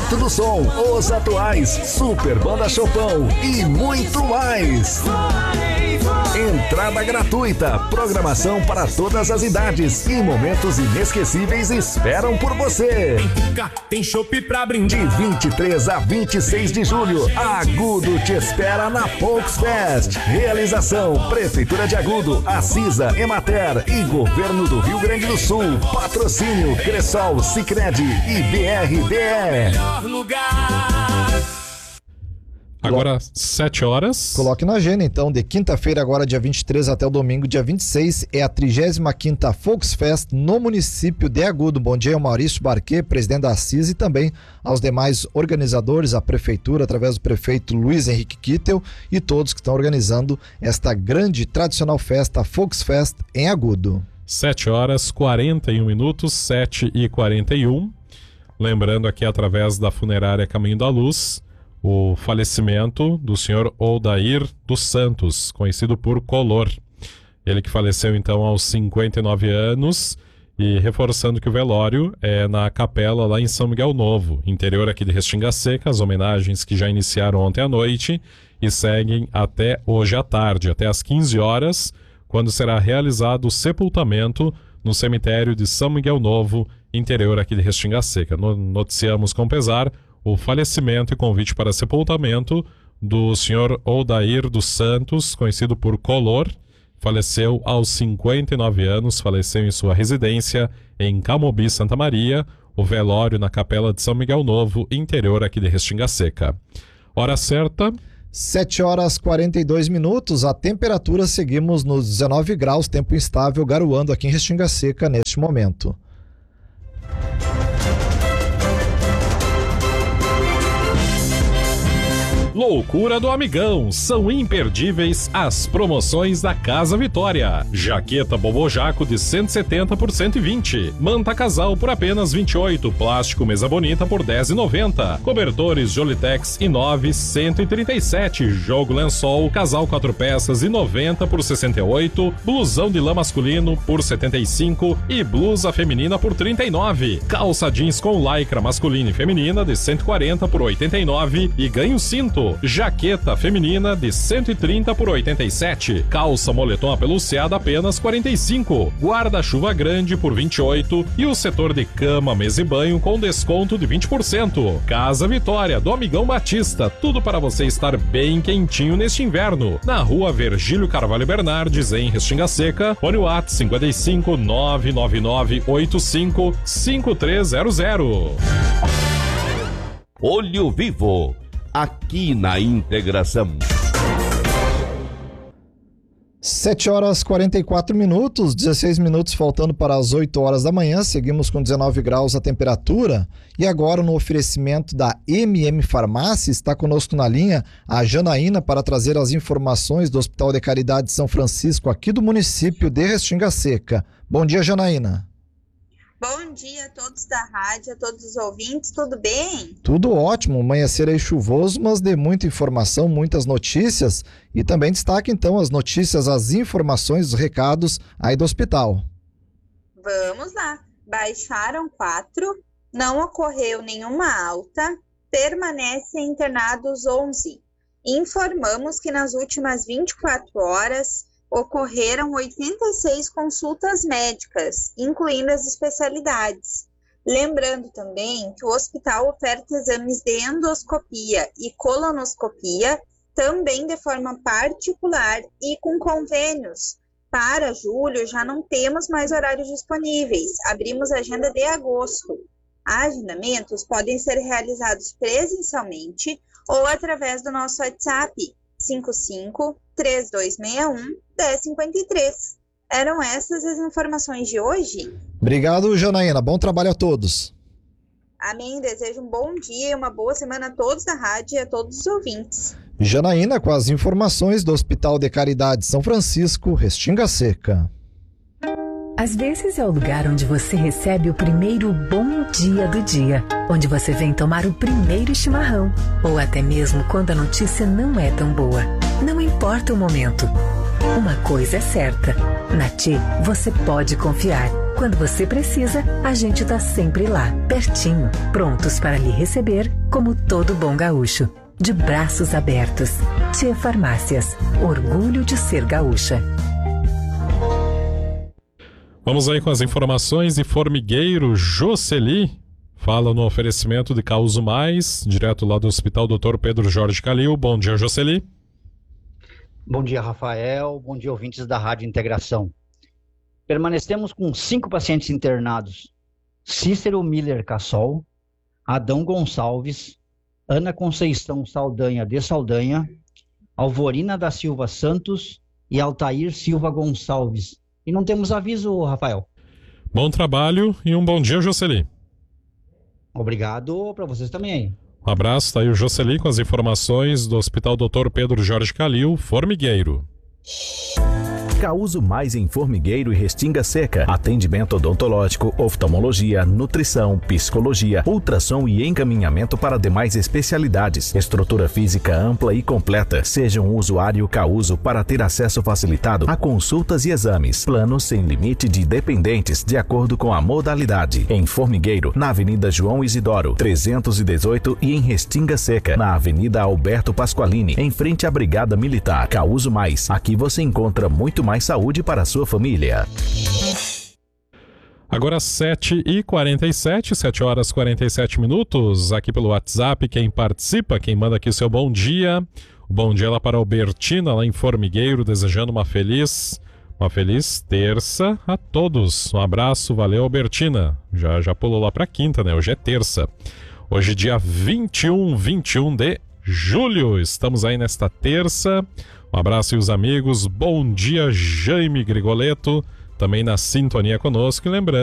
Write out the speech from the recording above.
Porto do Som, Os Atuais, Super Banda Chopão e muito mais. Entrada gratuita, programação para todas as idades e momentos inesquecíveis esperam por você. Tem chopp pra brindar. De 23 a 26 de julho, a Agudo te espera na Folksfest. Realização: Prefeitura de Agudo, Acisa, Emater e Governo do Rio Grande do Sul. Patrocínio: Cressol, Sicredi e BRDE. Melhor lugar. Agora, 7 horas. Coloque na agenda, então, de quinta-feira, agora dia 23 até o domingo, dia 26, é a 35ª Folksfest no município de Agudo. Bom dia ao Maurício Barquet, presidente da Assis, e também aos demais organizadores, a prefeitura, através do prefeito Luiz Henrique Kittel, e todos que estão organizando esta grande e tradicional festa, Folksfest, em Agudo. 7 horas, 41 minutos, 7h41. Lembrando aqui, através da funerária Caminho da Luz, o falecimento do senhor Odair dos Santos, conhecido por Color. Ele que faleceu então aos 59 anos, e reforçando que o velório é na capela lá em São Miguel Novo, interior aqui de Restinga Seca. As homenagens que já iniciaram ontem à noite e seguem até hoje à tarde, até às 15 horas, quando será realizado o sepultamento no cemitério de São Miguel Novo, interior aqui de Restinga Seca. Noticiamos com pesar o falecimento e convite para sepultamento do senhor Odair dos Santos, conhecido por Color. Faleceu aos 59 anos, faleceu em sua residência em Camobi, Santa Maria. O velório na capela de São Miguel Novo, interior aqui de Restinga Seca. Hora certa: 7 horas 42 minutos, a temperatura seguimos nos 19 graus, tempo instável, garoando aqui em Restinga Seca neste momento. Loucura do Amigão, são imperdíveis as promoções da Casa Vitória. Jaqueta Bobojaco de 170 por 120, manta casal por apenas 28, plástico mesa bonita por 10,90, cobertores Jolitex i9 137, jogo lençol casal 4 peças i90 por 68, blusão de lã masculino por 75 e blusa feminina por 39, calça jeans com lycra masculina e feminina de 140 por 89 e ganho cinto. Jaqueta feminina de 130 por 87, calça moletom apeluciada apenas 45, guarda-chuva grande por 28 e o setor de cama, mesa e banho com desconto de 20%. Casa Vitória, do Amigão Batista, tudo para você estar bem quentinho neste inverno. Na rua Virgílio Carvalho Bernardes, em Restinga Seca, fone WhatsApp 55 999 85 5300. Olho Vivo, aqui na Integração. 7 horas 44 minutos, 16 minutos faltando para as 8 horas da manhã, seguimos com 19 graus a temperatura. E agora, no oferecimento da Farmácia, está conosco na linha a Janaína para trazer as informações do Hospital de Caridade São Francisco, aqui do município de Restinga Seca. Bom dia, Janaína. Bom dia a todos da rádio, a todos os ouvintes, tudo bem? Tudo ótimo, amanhecer aí chuvoso, mas de muita informação, muitas notícias, e também destaque então as notícias, as informações, os recados aí do hospital. Vamos lá, baixaram 4, não ocorreu nenhuma alta, permanecem internados 11. Informamos que nas últimas 24 horas ocorreram 86 consultas médicas, incluindo as especialidades. Lembrando também que o hospital oferta exames de endoscopia e colonoscopia, também de forma particular e com convênios. Para julho já não temos mais horários disponíveis, abrimos a agenda de agosto. Agendamentos podem ser realizados presencialmente ou através do nosso WhatsApp 55-3261-1053. Eram essas as informações de hoje. Obrigado, Janaína. Bom trabalho a todos. Amém. Desejo um bom dia e uma boa semana a todos da rádio e a todos os ouvintes. Janaína com as informações do Hospital de Caridade São Francisco, Restinga Seca. Às vezes é o lugar onde você recebe o primeiro bom dia do dia, onde você vem tomar o primeiro chimarrão, ou até mesmo quando a notícia não é tão boa. Não importa o momento. Uma coisa é certa, na TI você pode confiar. Quando você precisa, a gente tá sempre lá, pertinho, prontos para lhe receber como todo bom gaúcho. De braços abertos. Tchê Farmácias, orgulho de ser gaúcha. Vamos aí com as informações de Formigueiro. Jocely fala no oferecimento de Causo Mais, direto lá do Hospital Dr. Pedro Jorge Calil. Bom dia, Jocely. Bom dia, Rafael. Bom dia, ouvintes da Rádio Integração. Permanecemos com 5 pacientes internados: Cícero Miller Cassol, Adão Gonçalves, Ana Conceição Saldanha de Saldanha, Alvorina da Silva Santos e Altair Silva Gonçalves. E não temos aviso, Rafael. Bom trabalho e um bom dia, Jocely. Obrigado para vocês também aí. Um abraço, tá aí o Jocely com as informações do Hospital Dr. Pedro Jorge Calil, Formigueiro. Causo Mais em Formigueiro e Restinga Seca. Atendimento odontológico, oftalmologia, nutrição, psicologia, ultrassom e encaminhamento para demais especialidades. Estrutura física ampla e completa. Seja um usuário Causo para ter acesso facilitado a consultas e exames. Plano sem limite de dependentes, de acordo com a modalidade. Em Formigueiro, na Avenida João Isidoro, 318 e em Restinga Seca, na Avenida Alberto Pasqualini, em frente à Brigada Militar. Causo Mais. Aqui você encontra muito mais saúde para a sua família. Agora 7h47, 7 horas 47 minutos, aqui pelo WhatsApp, quem participa, quem manda aqui o seu bom dia. O bom dia lá para a Albertina, lá em Formigueiro, desejando uma feliz terça a todos. Um abraço, valeu, Albertina. Já pulou lá para quinta, né? Hoje é terça. Hoje dia 21 de julho, estamos aí nesta terça. Um abraço e os amigos, bom dia, Jaime Grigoleto, também na sintonia conosco, e lembrando